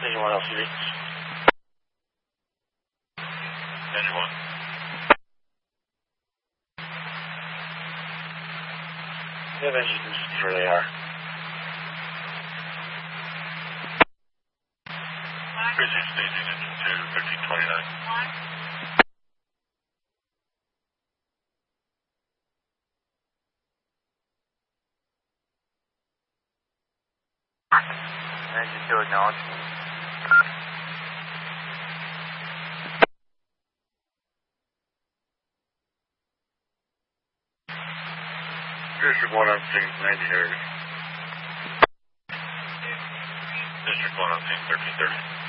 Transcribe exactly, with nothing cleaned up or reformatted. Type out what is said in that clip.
Station one L C V. Engine one. You have engines just where they are. Cruising staging engine two, thirteen twenty-nine. Engine two acknowledged. District one on scene, ninety Harry. District one on scene, thirteen thirty.